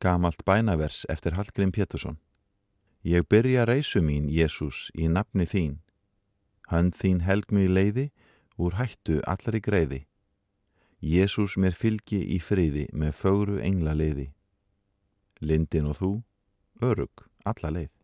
Gamalt bænavers eftir Hallgrím Pétursson. Ég byrja reisu mín, Jesús, í nafni þín. Hönd þín helg mig leiði, úr hættu allri greiði. Jesús mér fylgi í friði með fögru engla liði. Lindin og þú, örugg alla leið.